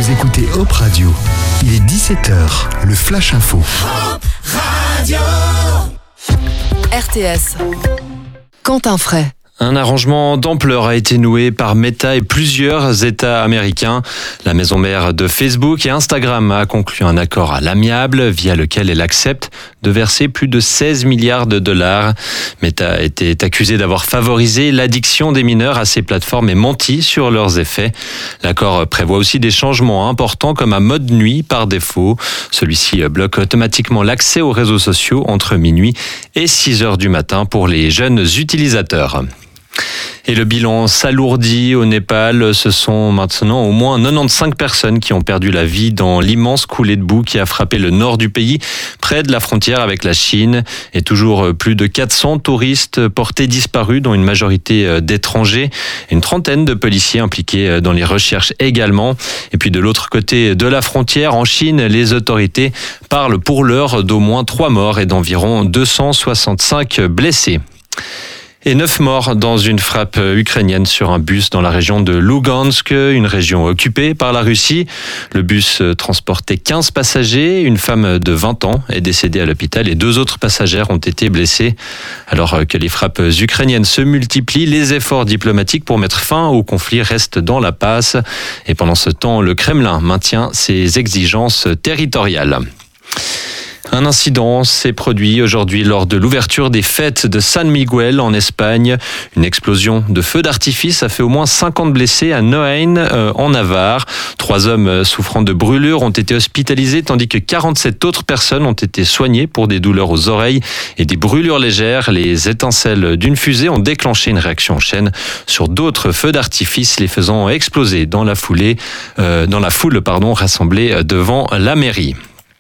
Vous écoutez Hop Radio. Il est 17h, le Flash Info. Hop Radio. RTS. Quentin Fray. Un arrangement d'ampleur a été noué par Meta et plusieurs États américains. La maison mère de Facebook et Instagram a conclu un accord à l'amiable via lequel elle accepte de verser plus de 16 milliards de dollars. Meta était accusée d'avoir favorisé l'addiction des mineurs à ces plateformes et menti sur leurs effets. L'accord prévoit aussi des changements importants comme un mode nuit par défaut. Celui-ci bloque automatiquement l'accès aux réseaux sociaux entre minuit et 6 heures du matin pour les jeunes utilisateurs. Et le bilan s'alourdit au Népal. Ce sont maintenant au moins 95 personnes qui ont perdu la vie dans l'immense coulée de boue qui a frappé le nord du pays, près de la frontière avec la Chine. Et toujours plus de 400 touristes portés disparus, dont une majorité d'étrangers. Une trentaine de policiers impliqués dans les recherches également. Et puis de l'autre côté de la frontière, en Chine, les autorités parlent pour l'heure d'au moins 3 morts et d'environ 265 blessés. Et 9 morts dans une frappe ukrainienne sur un bus dans la région de Lugansk, une région occupée par la Russie. Le bus transportait 15 passagers. Une femme de 20 ans est décédée à l'hôpital et 2 autres passagères ont été blessés. Alors que les frappes ukrainiennes se multiplient, les efforts diplomatiques pour mettre fin au conflit restent dans la passe. Et pendant ce temps, le Kremlin maintient ses exigences territoriales. Un incident s'est produit aujourd'hui lors de l'ouverture des fêtes de San Miguel en Espagne. Une explosion de feux d'artifice a fait au moins 50 blessés à Noain, en Navarre. 3 hommes souffrant de brûlures ont été hospitalisés, tandis que 47 autres personnes ont été soignées pour des douleurs aux oreilles et des brûlures légères. Les étincelles d'une fusée ont déclenché une réaction en chaîne sur d'autres feux d'artifice, les faisant exploser dans la foule rassemblée devant la mairie.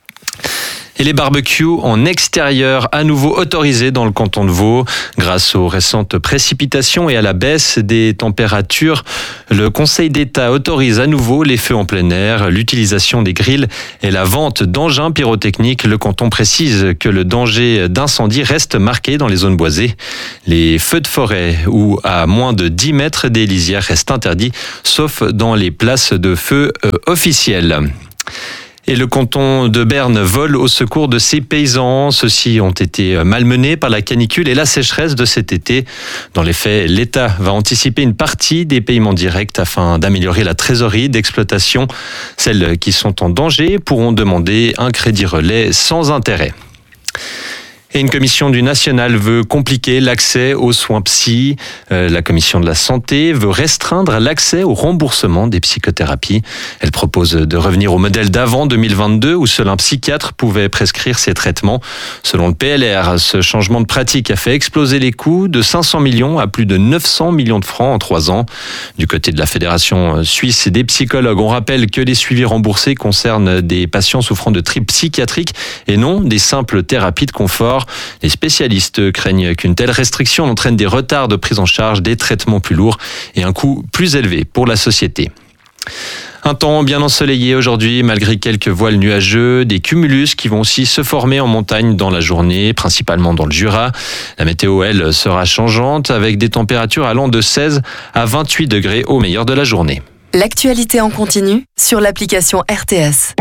Et les barbecues en extérieur à nouveau autorisés dans le canton de Vaud. Grâce aux récentes précipitations et à la baisse des températures, le Conseil d'État autorise à nouveau les feux en plein air, l'utilisation des grilles et la vente d'engins pyrotechniques. Le canton précise que le danger d'incendie reste marqué dans les zones boisées. Les feux de forêt ou à moins de 10 mètres des lisières restent interdits, sauf dans les places de feu officielles. Et le canton de Berne vole au secours de ses paysans. Ceux-ci ont été malmenés par la canicule et la sécheresse de cet été. Dans les faits, l'État va anticiper une partie des paiements directs afin d'améliorer la trésorerie d'exploitation. Celles qui sont en danger pourront demander un crédit relais sans intérêt. Et une commission du national veut compliquer l'accès aux soins psy. La commission de la santé veut restreindre l'accès au remboursement des psychothérapies. Elle propose de revenir au modèle d'avant 2022 où seul un psychiatre pouvait prescrire ces traitements. Selon le PLR, ce changement de pratique a fait exploser les coûts de 500 millions à plus de 900 millions de francs en 3 ans. Du côté de la Fédération suisse des psychologues, on rappelle que les suivis remboursés concernent des patients souffrant de troubles psychiatriques et non des simples thérapies de confort. Les spécialistes craignent qu'une telle restriction entraîne des retards de prise en charge, des traitements plus lourds et un coût plus élevé pour la société. Un temps bien ensoleillé aujourd'hui, malgré quelques voiles nuageux, des cumulus qui vont aussi se former en montagne dans la journée, principalement dans le Jura. La météo, elle, sera changeante avec des températures allant de 16 à 28 degrés au meilleur de la journée. L'actualité en continu sur l'application RTS.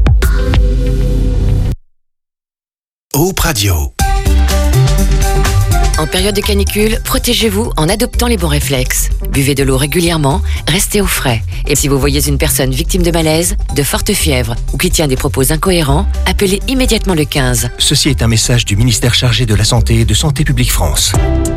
Hop Radio. En période de canicule, protégez-vous en adoptant les bons réflexes. Buvez de l'eau régulièrement, restez au frais. Et si vous voyez une personne victime de malaise, de forte fièvre ou qui tient des propos incohérents, appelez immédiatement le 15. Ceci est un message du ministère chargé de la Santé et de Santé publique France.